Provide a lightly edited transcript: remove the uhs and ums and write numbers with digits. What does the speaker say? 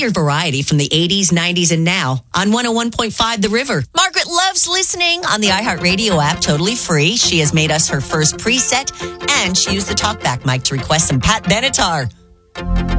your variety from the 80s, 90s, and now on 101.5 The River. Margaret loves listening on the iHeartRadio app, totally free. She has made us her first preset, and she used the talkback mic to request some Pat Benatar.